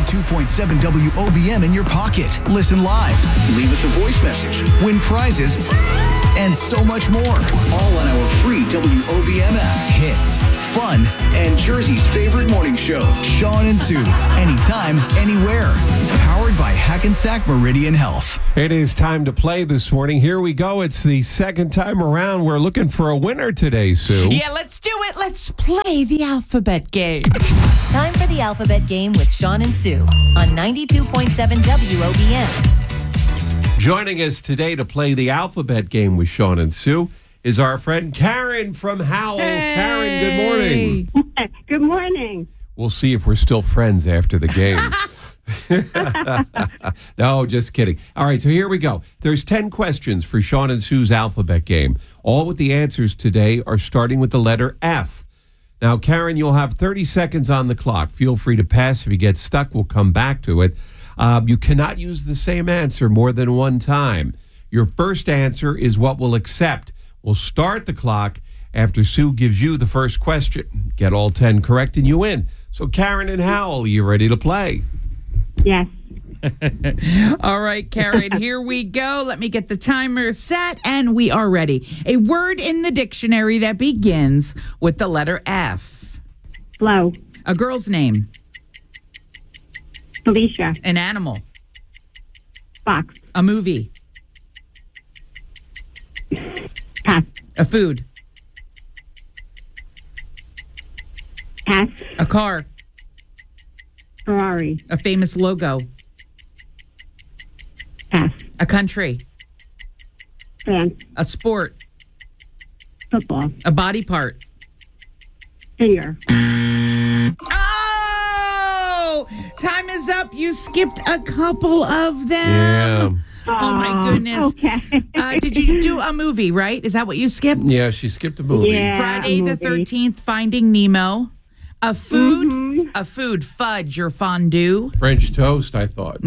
92.7 WOBM in your pocket. Listen live, leave us a voice message, win prizes, and so much more. All on our free WOBM app. Hits, fun, and Jersey's favorite morning show, Sean and Sue. Anytime, anywhere. Powered by Hackensack Meridian Health. It is time to play this morning. Here we go. It's the second time around. We're looking for a winner today, Sue. Yeah, let's do it. Let's play the alphabet game. Time for the alphabet game with Sean and Sue on 92.7 WOBM. Joining us today to play the alphabet game with Sean and Sue is our friend Karen from Howell. Hey. Karen, good morning. Good morning. We'll see if we're still friends after the game. No, just kidding. All right, so here we go. There's 10 questions for Sean and Sue's alphabet game. All with the answers today are starting with the letter F. Now, Karen, you'll have 30 seconds on the clock. Feel free to pass. If you get stuck, we'll come back to it. You cannot use the same answer more than one time. Your first answer is what we'll accept. We'll start the clock after Sue gives you the first question. Get all 10 correct and you win. So, Karen and Howell, are you ready to play? Yes. All right, Karen, here we go. Let me get the timer set, and we are ready. A word in the dictionary that begins with the letter F. Flow. A girl's name. Felicia. An animal. Fox. A movie. Pass. A food. Pass. A car. Ferrari. A famous logo. Pass. A country. France. A sport. Football. A body part. Finger. Oh! Time is up. You skipped a couple of them. Yeah. Oh, my goodness. Okay. Did you do a movie, right? Is that what you skipped? Yeah, she skipped a movie. Yeah. Friday the movie. 13th, Finding Nemo. A food. A food, fudge or fondue. French toast, I thought.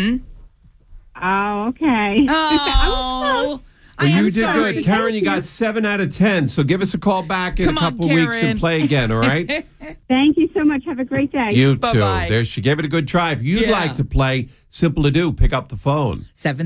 Oh, okay. Oh, I Well, am you did sorry. good. Karen, you got 7 out of 10. So give us a call back in Come a on, couple weeks Karen. and play again, all right? Thank you so much. Have a great day. You too. Bye-bye. There, she gave it a good try. If you'd Yeah. like to play, simple to do. Pick up the phone.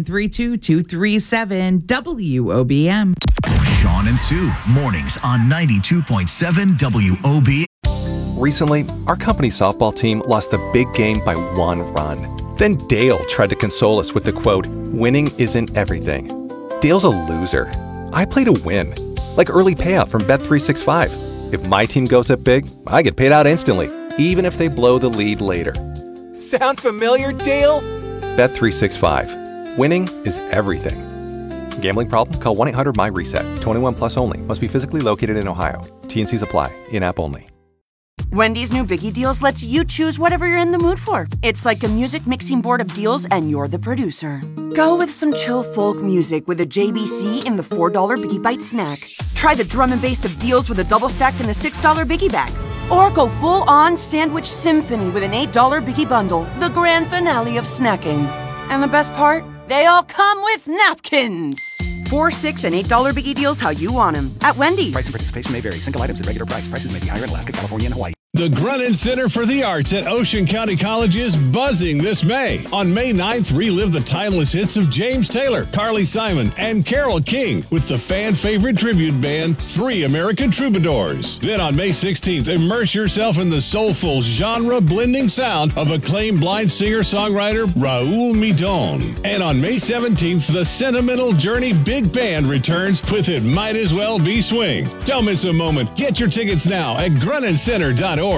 732-237 WOBM. Sean and Sue, mornings on 92.7 WOB. Recently, our company softball team lost the big game by 1 run. Then Dale tried to console us with the quote, "Winning isn't everything." Dale's a loser. I play to win, like early payout from Bet365. If my team goes up big, I get paid out instantly, even if they blow the lead later. Sound familiar, Dale? Bet365. Winning is everything. Gambling problem? Call 1-800-MY-RESET. 21 plus only. Must be physically located in Ohio. T&Cs apply. In-app only. Wendy's new Biggie Deals lets you choose whatever you're in the mood for. It's like a music mixing board of deals, and you're the producer. Go with some chill folk music with a JBC in the $4 Biggie Bite snack. Try the drum and bass of deals with a double stack in the $6 Biggie Bag. Or go full-on sandwich symphony with an $8 Biggie Bundle, the grand finale of snacking. And the best part? They all come with napkins. 4, 6, and $8 Biggie Deals how you want them at Wendy's. Price and participation may vary. Single items at regular price. Prices may be higher in Alaska, California, and Hawaii. The Grunin Center for the Arts at Ocean County College is buzzing this May. On May 9th, relive the timeless hits of James Taylor, Carly Simon, and Carole King with the fan-favorite tribute band, Three American Troubadours. Then on May 16th, immerse yourself in the soulful, genre-blending sound of acclaimed blind singer-songwriter Raul Midon. And on May 17th, the Sentimental Journey Big Band returns with It Might As Well Be Swing. Don't miss a moment. Get your tickets now at grunincenter.org.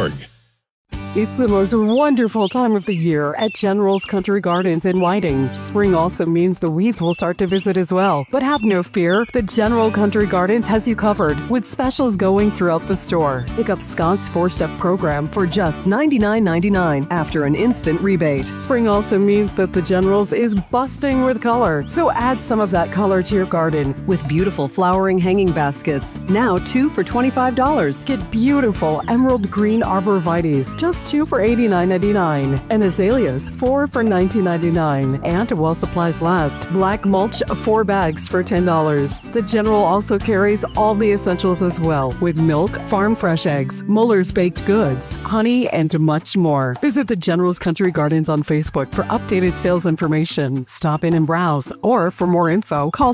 It's the most wonderful time of the year at General's Country Gardens in Whiting. Spring also means the weeds will start to visit as well. But have no fear, the General Country Gardens has you covered with specials going throughout the store. Pick up Scott's 4-step program for just $99.99 after an instant rebate. Spring also means that the General's is busting with color, so add some of that color to your garden with beautiful flowering hanging baskets. Now 2 for $25. Get beautiful emerald green arborvitaes, just 2 for $89.99, and azaleas, 4 for $19.99. And while supplies last, black mulch, 4 bags for $10. The General also carries all the essentials as well, with milk, farm fresh eggs, Muller's baked goods, honey, and much more. Visit the General's Country Gardens on Facebook for updated sales information. Stop in and browse, or for more info, call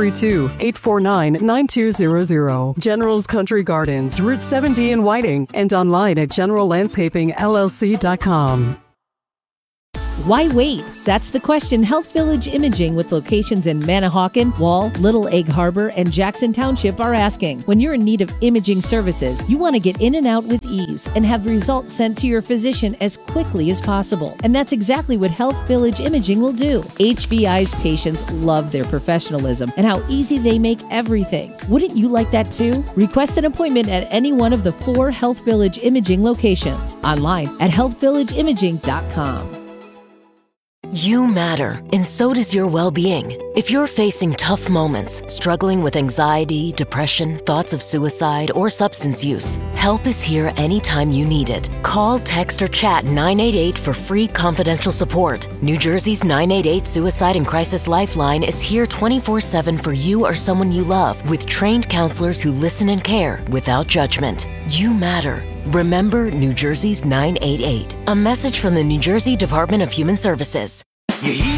732-849-9200. General's Country Gardens, Route 70 in Whiting, and online at generallandscapingllc.com. Why wait? That's the question Health Village Imaging with locations in Manahawkin, Wall, Little Egg Harbor, and Jackson Township are asking. When you're in need of imaging services, you want to get in and out with ease and have the results sent to your physician as quickly as possible. And that's exactly what Health Village Imaging will do. HVI's patients love their professionalism and how easy they make everything. Wouldn't you like that too? Request an appointment at any one of the 4 Health Village Imaging locations. Online at healthvillageimaging.com. You matter, and so does your well-being. If you're facing tough moments, struggling with anxiety, depression, thoughts of suicide, or substance use, help is here anytime you need it. Call, text, or chat 988 for free confidential support. New Jersey's 988 Suicide and Crisis Lifeline is here 24/7 for you or someone you love, with trained counselors who listen and care without judgment. You matter. Remember New Jersey's 988. A message from the New Jersey Department of Human Services.